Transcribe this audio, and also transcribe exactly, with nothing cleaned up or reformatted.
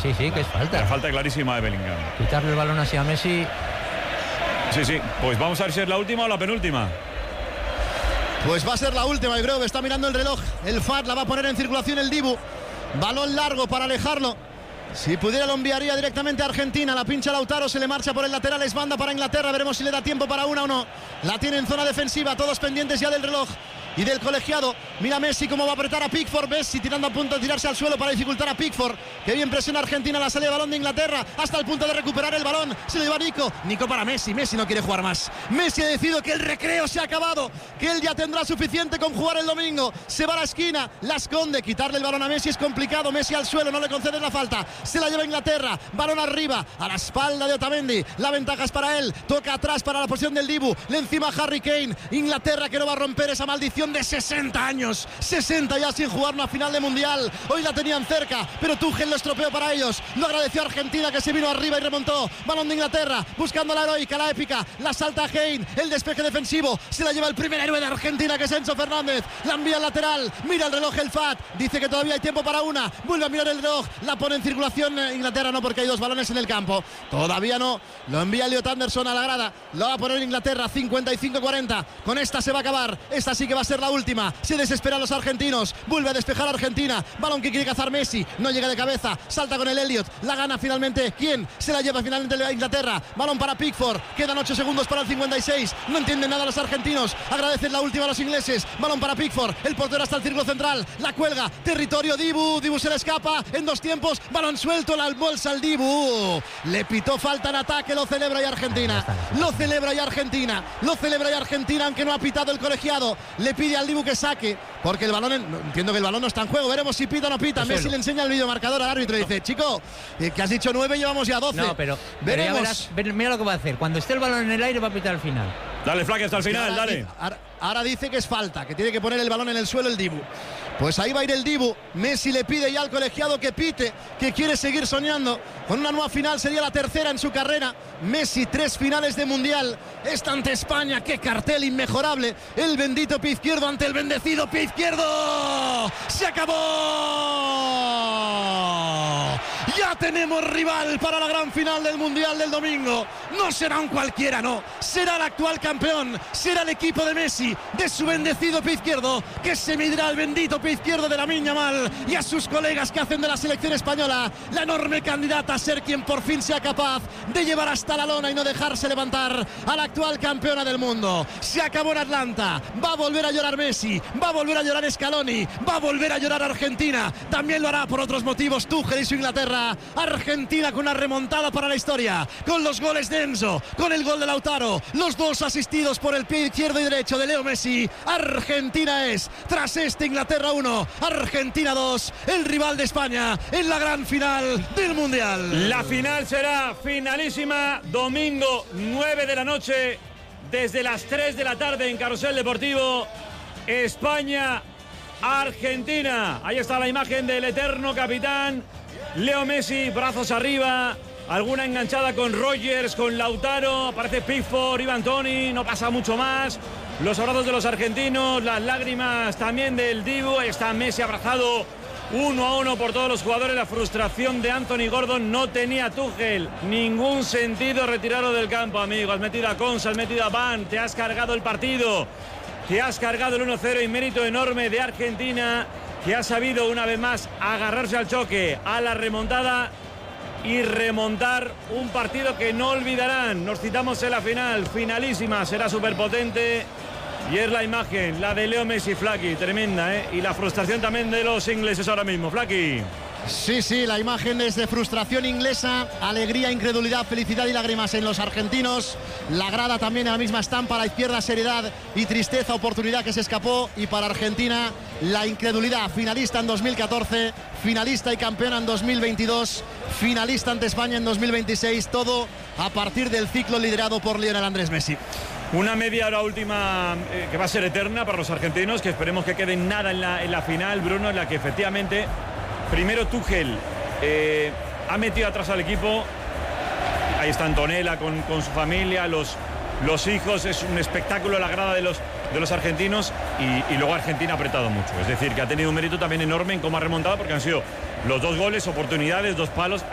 sí, sí, que es falta. La falta clarísima de Bellingham. Quitarle el balón así a Messi. Sí, sí, pues vamos a ver si es la última o la penúltima. Pues va a ser la última, yo creo que está mirando el reloj. El F A R la va a poner en circulación el Dibu. Balón largo para alejarlo. Si pudiera lo enviaría directamente a Argentina. La pincha Lautaro, se le marcha por el lateral, es banda para Inglaterra. Veremos si le da tiempo para una o no. La tiene en zona defensiva, todos pendientes ya del reloj y del colegiado. Mira Messi cómo va a apretar a Pickford. Messi tirando a punto de tirarse al suelo para dificultar a Pickford. Que bien presiona Argentina la salida de balón de Inglaterra, hasta el punto de recuperar el balón. Se lo lleva Nico. Nico para Messi. Messi no quiere jugar más. Messi ha decidido que el recreo se ha acabado, que él ya tendrá suficiente con jugar el domingo. Se va a la esquina, la esconde. Quitarle el balón a Messi es complicado. Messi al suelo, no le conceden la falta. Se la lleva Inglaterra. Balón arriba, a la espalda de Otamendi. La ventaja es para él. Toca atrás para la posición del Dibu. Le encima Harry Kane. Inglaterra que no va a romper esa maldición de sesenta años, sesenta ya sin jugar una final de mundial. Hoy la tenían cerca, pero Tuchel lo estropeó para ellos. Lo agradeció a Argentina, que se vino arriba y remontó. Balón de Inglaterra, buscando la heroica, la épica. La salta Kane, el despeje defensivo. Se la lleva el primer héroe de Argentina, que es Enzo Fernández. La envía al lateral, mira el reloj el F A T. Dice que todavía hay tiempo para una. Vuelve a mirar el reloj, la pone en circulación Inglaterra, no, porque hay dos balones en el campo. Todavía no, lo envía Elliot Anderson a la grada. Lo va a poner Inglaterra, cincuenta y cinco cuarenta. Con esta se va a acabar, esta sí que va a ser la última. Se desesperan los argentinos. Vuelve a despejar a Argentina. Balón que quiere cazar Messi. No llega de cabeza. Salta con el Elliot. La gana finalmente. ¿Quién? Se la lleva finalmente a Inglaterra. Balón para Pickford. Quedan ocho segundos para el cincuenta y seis. No entienden nada los argentinos. Agradecen la última a los ingleses. Balón para Pickford. El portero hasta el círculo central. La cuelga. Territorio Dibu. Dibu se le escapa. En dos tiempos. Balón suelto. La bolsa al Dibu. Le pitó falta en ataque. Lo celebra y Argentina. Lo celebra y Argentina. Lo celebra y Argentina, aunque no ha pitado el colegiado. Le pide al Dibu que saque, porque el balón, entiendo que el balón no está en juego. Veremos si pita o no pita. Eso Messi le enseña el videomarcador al árbitro y dice: chico, que has dicho nueve, llevamos ya doce. No, pero, pero veremos. Ya verás, mira lo que va a hacer. Cuando esté el balón en el aire va a pitar al final. Dale, Flaque, hasta el final, ahora, dale. Ahora, ahora dice que es falta, que tiene que poner el balón en el suelo el Dibu. Pues ahí va a ir el Dibu. Messi le pide ya al colegiado que pite, que quiere seguir soñando con una nueva final. Sería la tercera en su carrera. Messi, tres finales de mundial. Esta ante España, qué cartel inmejorable. El bendito pie izquierdo ante el bendecido pie izquierdo. ¡Se acabó! Ya tenemos rival para la gran final del mundial del domingo. No será un cualquiera, no. Será el actual campeón. Será el equipo de Messi, de su bendecido pie izquierdo, que se medirá al bendito pie izquierdo de Lamine Yamal y a sus colegas que hacen de la selección española la enorme candidata a ser quien por fin sea capaz de llevar hasta la lona y no dejarse levantar a la actual campeona del mundo. Se acabó en Atlanta. Va a volver a llorar Messi, va a volver a llorar Scaloni, va a volver a llorar Argentina. También lo hará por otros motivos Tuchel y su Inglaterra. Argentina con una remontada para la historia, con los goles de Enzo, con el gol de Lautaro, los dos asistidos por el pie izquierdo y derecho de Leo Messi. Argentina es, tras este Inglaterra uno, Argentina dos, el rival de España en la gran final del mundial. La final será finalísima, domingo nueve de la noche, desde las tres de la tarde en Carrusel Deportivo. España, Argentina. Ahí está la imagen del eterno capitán Leo Messi, brazos arriba, alguna enganchada con Rogers, con Lautaro, aparece Pickford, Ivan Toney, no pasa mucho más. Los abrazos de los argentinos, las lágrimas también del Dibu. Ahí está Messi abrazado uno a uno por todos los jugadores. La frustración de Anthony Gordon. No tenía Tuchel ningún sentido retirarlo del campo, amigo. Has metido a Konsa, has metido a Van, te has cargado el partido, te has cargado el uno cero y mérito enorme de Argentina, que ha sabido una vez más agarrarse al choque, a la remontada y remontar un partido que no olvidarán. Nos citamos en la final, finalísima, será súper potente. Y es la imagen, la de Leo Messi, Flaky, tremenda, ¿eh? Y la frustración también de los ingleses ahora mismo, Flaky. Sí, sí, la imagen es de frustración inglesa, alegría, incredulidad, felicidad y lágrimas en los argentinos. La grada también en la misma estampa, a la izquierda seriedad y tristeza, oportunidad que se escapó. Y para Argentina la incredulidad, finalista en dos mil catorce, finalista y campeona en dos mil veintidós, finalista ante España en dos mil veintiséis, todo a partir del ciclo liderado por Lionel Andrés Messi. Una media hora última eh, que va a ser eterna para los argentinos, que esperemos que quede nada en la, en la final, Bruno, en la que efectivamente primero Tuchel eh, ha metido atrás al equipo. Ahí está Antonella con, con su familia, los, los hijos. Es un espectáculo la grada de los, de los argentinos. Y, y luego Argentina ha apretado mucho. Es decir, que ha tenido un mérito también enorme en cómo ha remontado, porque han sido los dos goles, oportunidades, dos palos.